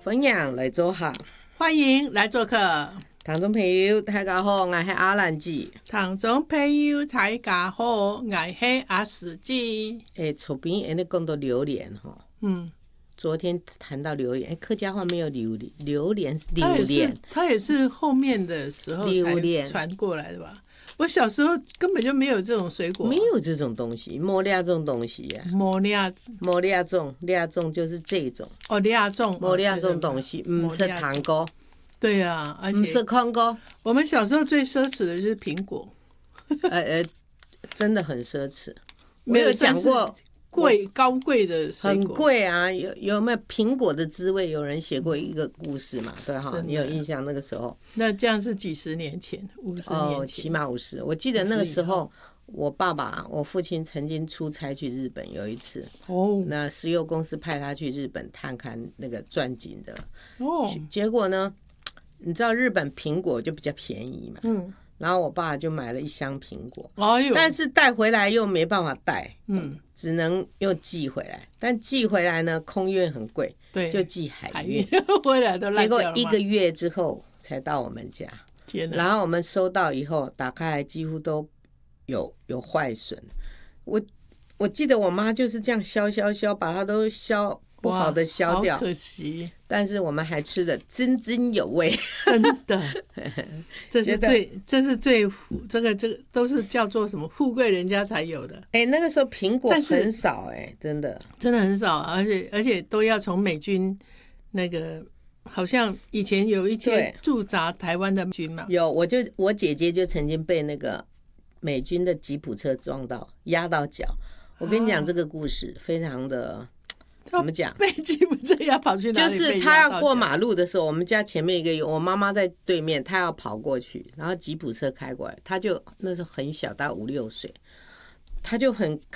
分享来做客， 欢迎来做客。 听众朋友大家好，我是阿兰姐。 听众朋友大家好，我是阿四姐。 厝边讲到榴莲哈，昨天谈到榴莲，客家话没有榴莲，榴莲是榴莲， 它也是后面的时候才传过来的吧？我小时候根本就没有这种水果， 没有这种东西，没俩这种东西呀。 没俩种就是这种哦，俩种没俩这种东西，不是糖果。 对啊，而且不是宽果。 我们小时候最奢侈的就是苹果， 真的很奢侈。 没有讲过高贵的水果， 很贵啊。有没有苹果的滋味？有人写过一个故事嘛？对哈，你有印象那个时候？ 那这样是几十年前，50年前， 起码50。我记得那个时候，我父亲曾经出差去日本，有一次那石油公司派他去日本探看那个钻井的结果呢，你知道日本苹果就比较便宜嘛，然后我爸就买了1箱苹果，但是带回来又没办法带，只能又寄回来，但寄回来呢，空运很贵，对，就寄海运回来都烂掉了吗？ 结果1个月之后才到我们家，然后我们收到以后打开来几乎都有坏损。我记得我妈就是这样削，把它都削不好的削掉， 好可惜。 但是我们还吃得津津有味， 真的。这是最这个都是叫做什么富贵人家才有的。 那个时候苹果很少，真的很少，而且都要从美军那个，好像以前有一些驻扎台湾的军嘛。 有，我姐姐就曾经被那个美军的吉普车撞到，压到脚。我跟你讲这个故事，非常的。怎么讲？ 被吉普车要跑去哪里？ 就是他要过马路的时候，我们家前面我妈妈在对面，他要跑过去，然后吉普车开过来，他就那时候很小，大概5、6岁，他就很